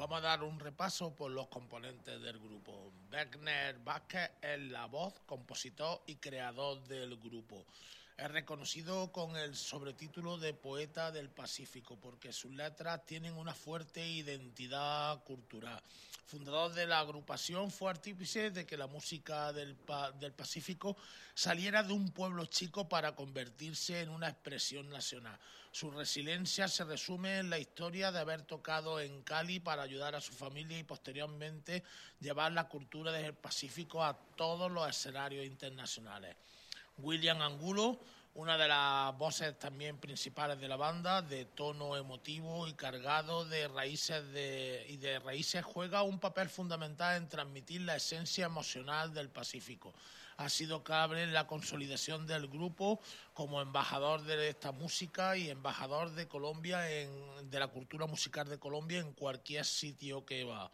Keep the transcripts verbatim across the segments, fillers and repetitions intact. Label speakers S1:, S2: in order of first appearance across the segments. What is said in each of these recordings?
S1: Vamos a dar un repaso por los componentes del grupo. Wagner Vázquez es la voz, compositor y creador del grupo. Es reconocido con el sobretítulo de Poeta del Pacífico porque sus letras tienen una fuerte identidad cultural. Fundador de la agrupación, fue artífice de que la música del, pa del Pacífico saliera de un pueblo chico para convertirse en una expresión nacional. Su resiliencia se resume en la historia de haber tocado en Cali para ayudar a su familia y posteriormente llevar la cultura del Pacífico a todos los escenarios internacionales. William Angulo, una de las voces también principales de la banda, de tono emotivo y cargado de raíces de, y de raíces, juega un papel fundamental en transmitir la esencia emocional del Pacífico. Ha sido clave en la consolidación del grupo como embajador de esta música y embajador de Colombia, en, de la cultura musical de Colombia en cualquier sitio que va.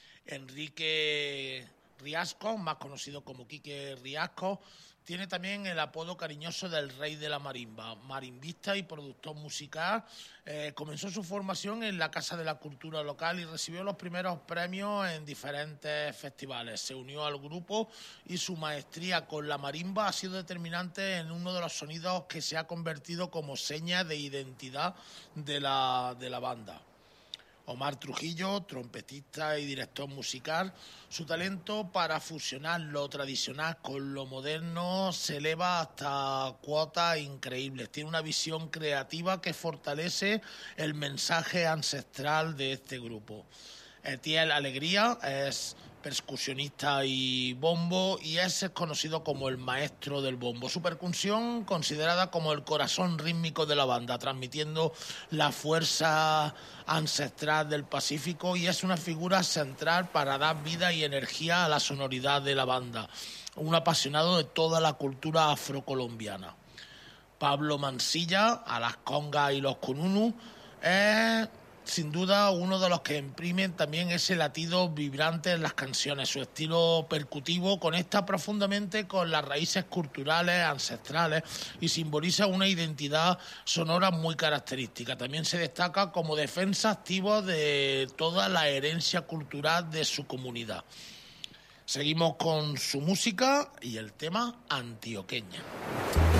S1: Enrique Riascos, más conocido como Quique Riascos, tiene también el apodo cariñoso del Rey de la Marimba, marimbista y productor musical. Eh, comenzó su formación en la Casa de la Cultura local y recibió los primeros premios en diferentes festivales. Se unió al grupo y su maestría con la marimba ha sido determinante en uno de los sonidos que se ha convertido como seña de identidad de la, de la banda. Omar Trujillo, trompetista y director musical, su talento para fusionar lo tradicional con lo moderno se eleva hasta cuotas increíbles. Tiene una visión creativa que fortalece el mensaje ancestral de este grupo. Etiel Alegría es percusionista y bombo y es conocido como el maestro del bombo. Su percusión considerada como el corazón rítmico de la banda, transmitiendo la fuerza ancestral del Pacífico, y es una figura central para dar vida y energía a la sonoridad de la banda. Un apasionado de toda la cultura afrocolombiana. Pablo Mansilla, a las congas y los cununu, es sin duda uno de los que imprimen también ese latido vibrante en las canciones. Su estilo percutivo conecta profundamente con las raíces culturales ancestrales y simboliza una identidad sonora muy característica. También se destaca como defensa activa de toda la herencia cultural de su comunidad. Seguimos con su música y el tema Antioqueña.